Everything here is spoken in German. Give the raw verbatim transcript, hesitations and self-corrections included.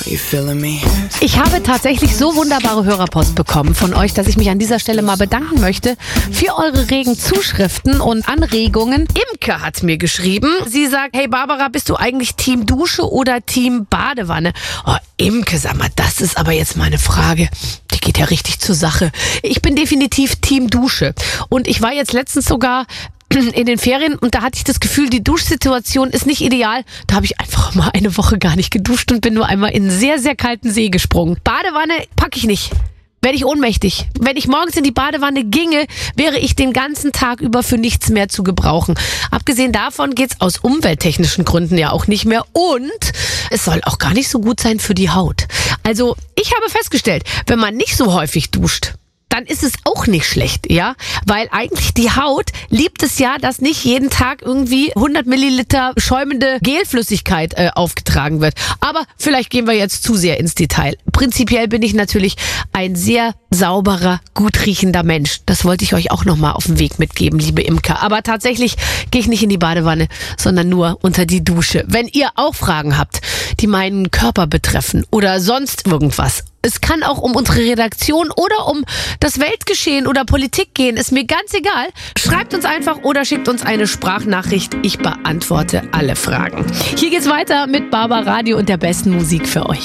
You feeling me? Ich habe tatsächlich so wunderbare Hörerpost bekommen von euch, dass ich mich an dieser Stelle mal bedanken möchte für eure regen Zuschriften und Anregungen. Imke hat mir geschrieben. Sie sagt, hey Barbara, bist du eigentlich Team Dusche oder Team Badewanne? Oh, Imke, sag mal, das ist aber jetzt mal eine Frage. Die geht ja richtig zur Sache. Ich bin definitiv Team Dusche. Und ich war jetzt letztens sogar in den Ferien und da hatte ich das Gefühl, die Duschsituation ist nicht ideal. Da habe ich einfach mal eine Woche gar nicht geduscht und bin nur einmal in einen sehr, sehr kalten See gesprungen. Badewanne packe ich nicht. Werde ich ohnmächtig. Wenn ich morgens in die Badewanne ginge, wäre ich den ganzen Tag über für nichts mehr zu gebrauchen. Abgesehen davon geht's aus umwelttechnischen Gründen ja auch nicht mehr und es soll auch gar nicht so gut sein für die Haut. Also ich habe festgestellt, wenn man nicht so häufig duscht, dann ist es auch nicht schlecht, ja, weil eigentlich die Haut liebt es ja, dass nicht jeden Tag irgendwie hundert Milliliter schäumende Gelflüssigkeit äh, aufgetragen wird. Aber vielleicht gehen wir jetzt zu sehr ins Detail. Prinzipiell bin ich natürlich ein sehr sauberer, gut riechender Mensch. Das wollte ich euch auch nochmal auf den Weg mitgeben, liebe Imker. Aber tatsächlich gehe ich nicht in die Badewanne, sondern nur unter die Dusche. Wenn ihr auch Fragen habt, die meinen Körper betreffen oder sonst irgendwas, es kann auch um unsere Redaktion oder um das Weltgeschehen oder Politik gehen. Ist mir ganz egal. Schreibt uns einfach oder schickt uns eine Sprachnachricht. Ich beantworte alle Fragen. Hier geht's weiter mit Barbara Radio und der besten Musik für euch.